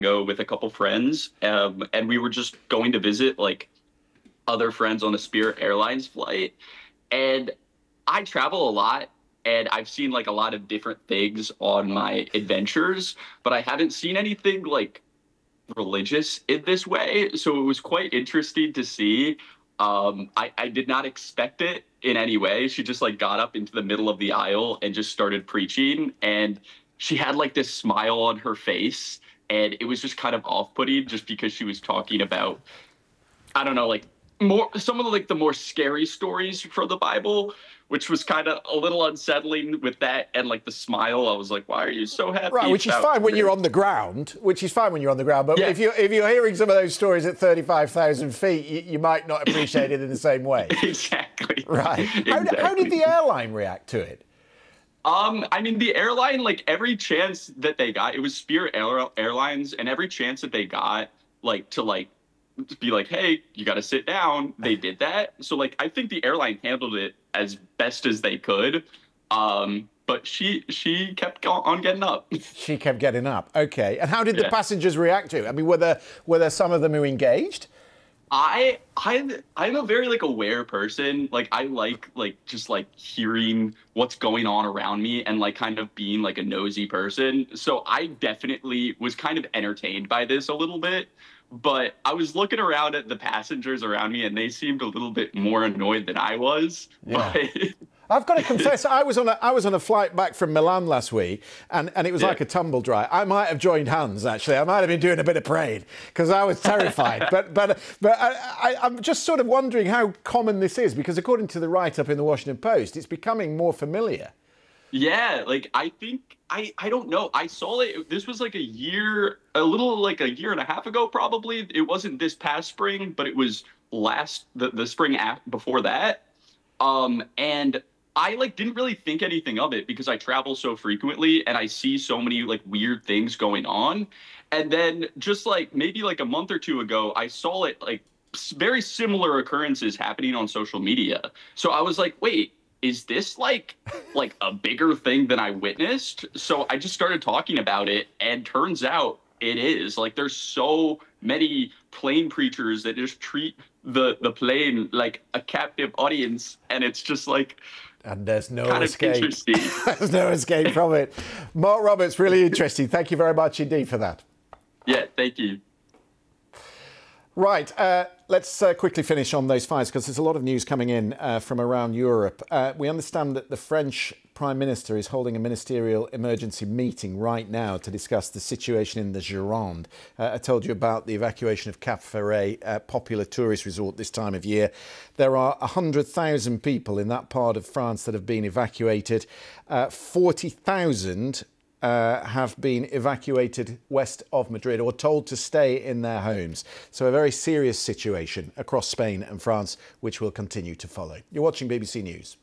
ago with a couple friends, and we were just going to visit like other friends on a Spirit Airlines flight. And I travel a lot and I've seen like a lot of different things on my adventures, but I haven't seen anything like religious in this way. So it was quite interesting to see. I did not expect it in any way. She just like got up into the middle of the aisle and just started preaching. And she had like this smile on her face. And it was just kind of off-putting just because she was talking about, I don't know, like more some of the like the more scary stories from the Bible, which was kind of a little unsettling with that and like the smile. I was like, why are you so happy? Right, which is fine when you're on the ground. Which is fine when you're on the ground. But yeah. if you're hearing some of those stories at 35,000 feet, you might not appreciate it in the same way. Exactly. Right. Exactly. How did the airline react to it? I mean, the airline, like every chance that they got, it was Spirit Airlines, and every chance that they got, like to like be like, hey, you got to sit down. They did that. So like, I think the airline handled it as best as they could. But she kept on getting up. She kept getting up. Okay. And how did the passengers react to it? I mean, were there some of them who engaged? I'm a very like aware person. Like I like just like hearing what's going on around me and like kind of being like a nosy person. So I definitely was kind of entertained by this a little bit. But I was looking around at the passengers around me and they seemed a little bit more annoyed than I was. Yeah. But I've got to confess, I was on a flight back from Milan last week, and it was like a tumble dry. I might have joined hands, actually. I might have been doing a bit of parade because I was terrified. but I'm just sort of wondering how common this is, because according to the write-up in the Washington Post, it's becoming more familiar. Yeah, like I think I don't know. I saw it. This was like a little like a year and a half ago, probably. It wasn't this past spring, but it was the spring before that. And I like didn't really think anything of it because I travel so frequently and I see so many like weird things going on. And then just like maybe like a month or two ago, I saw it like very similar occurrences happening on social media. So I was like, wait, is this like a bigger thing than I witnessed? So I just started talking about it, and turns out it is. Like there's so many plane preachers that just treat the plane like a captive audience, and it's just like, and there's no kind escape. Of interesting. There's no escape from it. Mark Roberts, really interesting. Thank you very much indeed for that. Yeah, thank you. Right, let's quickly finish on those fires, because there's a lot of news coming in from around Europe. We understand that the French Prime Minister is holding a ministerial emergency meeting right now to discuss the situation in the Gironde. I told you about the evacuation of Cap Ferret, a popular tourist resort this time of year. There are 100,000 people in that part of France that have been evacuated. 40,000 have been evacuated west of Madrid, or told to stay in their homes. So a very serious situation across Spain and France, which will continue to follow. You're watching BBC News.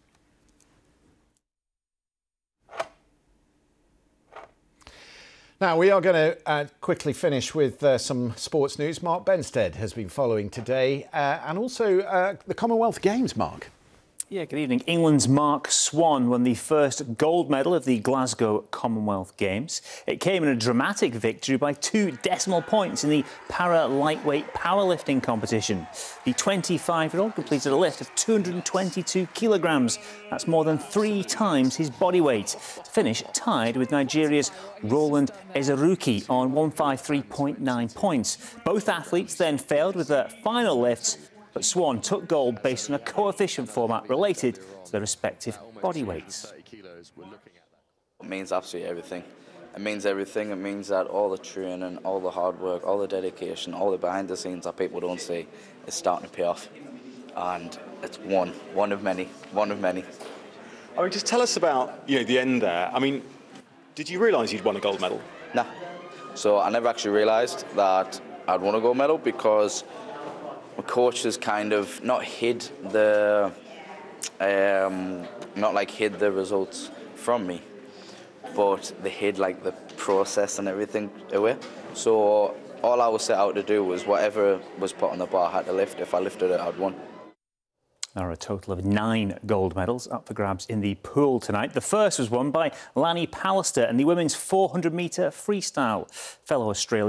Now, we are going to quickly finish with some sports news. Mark Benstead has been following today, and also the Commonwealth Games, Mark. Yeah, good evening. England's Mark Swan won the first gold medal of the Glasgow Commonwealth Games. It came in a dramatic victory by 2 decimal points in the para-lightweight powerlifting competition. The 25-year-old completed a lift of 222 kilograms. That's more than 3 times his body weight, to finish tied with Nigeria's Roland Ezeruki on 153.9 points. Both athletes then failed with their final lifts, but Swan took gold based on a coefficient format related to their respective body weights. It means absolutely everything. It means everything. It means that all the training, all the hard work, all the dedication, all the behind the scenes that people don't see is starting to pay off. And it's one of many. I mean, just tell us about, the end there. I mean, did you realise you'd won a gold medal? No. So I never actually realised that I'd won a gold medal, because my coach has kind of not hid the results from me, but they hid like the process and everything away. So all I was set out to do was whatever was put on the bar I had to lift. If I lifted it, I'd won. There are a total of 9 gold medals up for grabs in the pool tonight. The first was won by Lanny Pallister in the women's 400-metre freestyle. Fellow Australian